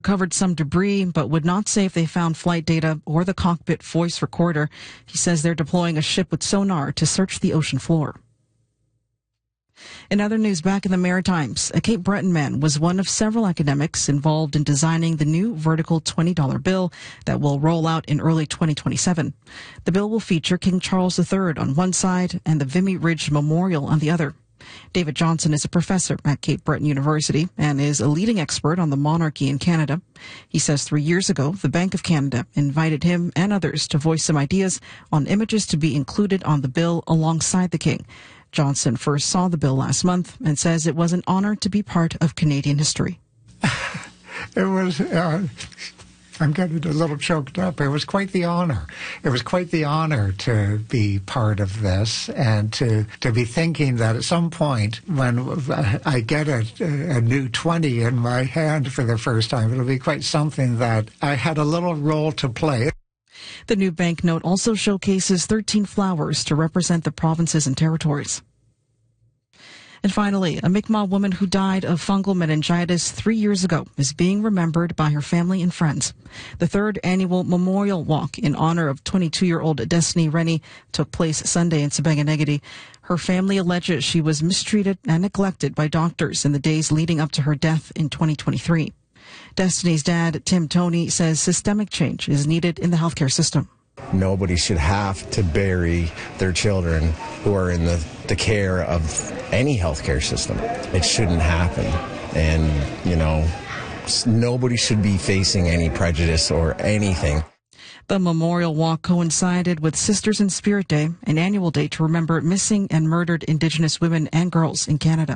Covered some debris, but would not say if they found flight data or the cockpit voice recorder. He says they're deploying a ship with sonar to search the ocean floor. In other news, back in the Maritimes, a Cape Breton man was one of several academics involved in designing the new vertical $20 bill that will roll out in early 2027. The bill will feature King Charles III on one side and the Vimy Ridge Memorial on the other. David Johnson is a professor at Cape Breton University and is a leading expert on the monarchy in Canada. He says 3 years ago, the Bank of Canada invited him and others to voice some ideas on images to be included on the bill alongside the king. Johnson first saw the bill last month and says it was an honor to be part of Canadian history. It was, I'm getting a little choked up. It was quite the honor. It was quite the honor to be part of this and to be thinking that at some point when I get a new 20 in my hand for the first time, it'll be quite something that I had a little role to play. The new banknote also showcases 13 flowers to represent the provinces and territories. And finally, a Mi'kmaq woman who died of fungal meningitis 3 years ago is being remembered by her family and friends. The third annual memorial walk in honor of 22-year-old Destiny Rennie took place Sunday in Sebenganegedy. Her family alleges she was mistreated and neglected by doctors in the days leading up to her death in 2023. Destiny's dad, Tim Toney, says systemic change is needed in the healthcare system. Nobody should have to bury their children who are in the care of any healthcare system. It shouldn't happen. And, you know, nobody should be facing any prejudice or anything. The memorial walk coincided with Sisters in Spirit Day, an annual day to remember missing and murdered Indigenous women and girls in Canada.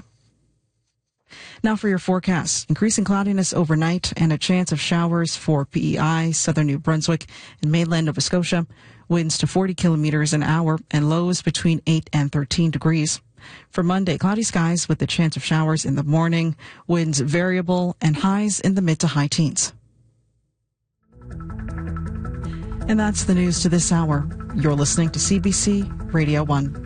Now for your forecast. Increasing cloudiness overnight and a chance of showers for PEI, southern New Brunswick, and mainland Nova Scotia. Winds to 40 kilometers an hour and lows between 8 and 13 degrees. For Monday, cloudy skies with the chance of showers in the morning. Winds variable and highs in the mid to high teens. And that's the news to this hour. You're listening to CBC Radio 1.